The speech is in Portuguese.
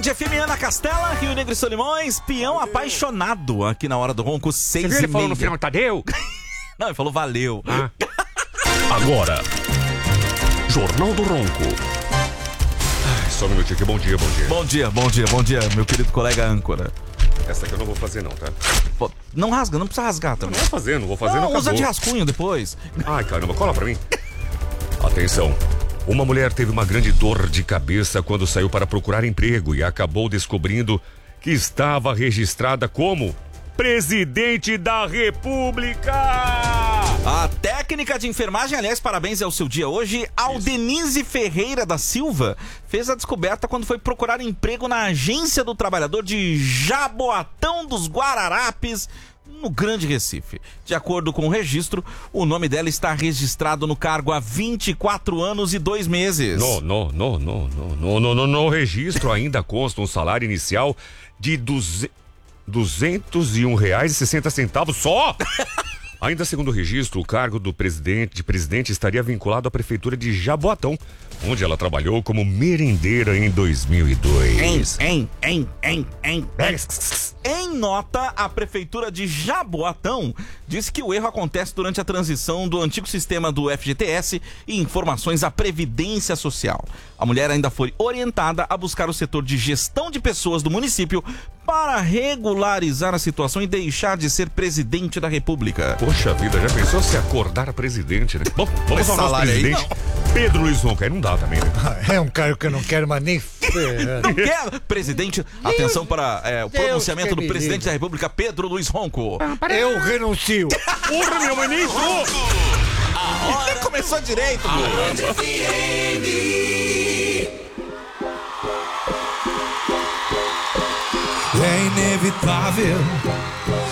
Band FM, Ana Castela, Rio Negro e Solimões, peão apaixonado aqui na Hora do Ronco, 6h30. Ele falou no final, Tadeu? Não, ele falou valeu. Agora, Jornal do Ronco. Só um minutinho aqui, bom dia. Bom dia, meu querido colega âncora. Essa aqui eu não vou fazer não, tá? Pô, não rasga, não precisa rasgar também. Não vou fazer, não usa acabou. de rascunho depois. Ai, caramba, cola pra mim. Atenção, uma mulher teve uma grande dor de cabeça quando saiu para procurar emprego e acabou descobrindo que estava registrada como Presidente da República! A técnica de enfermagem, aliás, parabéns, é o seu dia hoje. Aldenise Ferreira da Silva fez a descoberta quando foi procurar emprego na Agência do Trabalhador de Jaboatão dos Guararapes, no Grande Recife. De acordo com o registro, o nome dela está registrado no cargo há 24 anos e 2 meses. No registro ainda consta um salário inicial de R$201,60 só! Ainda segundo o registro, o cargo de presidente estaria vinculado à prefeitura de Jaboatão, onde ela trabalhou como merendeira em 2002. Em nota, a prefeitura de Jaboatão disse que o erro acontece durante a transição do antigo sistema do FGTS e informações à Previdência Social. A mulher ainda foi orientada a buscar o setor de gestão de pessoas do município para regularizar a situação e deixar de ser presidente da República. Poxa vida, já pensou se acordar presidente, né? Bom, vamos ao nosso presidente, aí, Pedro Luiz Ronco. Aí não dá também, né? É um cargo que eu não quero mais nem ferrar. Não quer? Presidente, atenção para o pronunciamento do presidente da República, Pedro Luiz Ronco. Eu renuncio. Porra, meu ministro! Começou direito, É inevitável